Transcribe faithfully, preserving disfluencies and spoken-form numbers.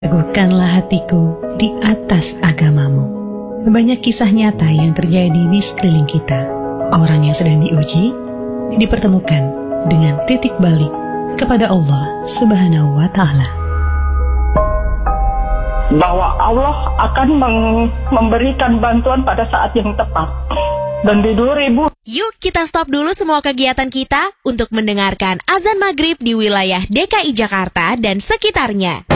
Teguhkanlah hatiku di atas agamamu. Banyak kisah nyata yang terjadi di sekeliling kita. Orang yang sedang diuji dipertemukan dengan titik balik kepada Allah Subhanahu wa Ta'ala. Bahwa Allah akan meng- memberikan bantuan pada saat yang tepat. Dan di dua ribu Yuk kita stop dulu semua kegiatan kita untuk mendengarkan azan maghrib di wilayah D K I Jakarta dan sekitarnya.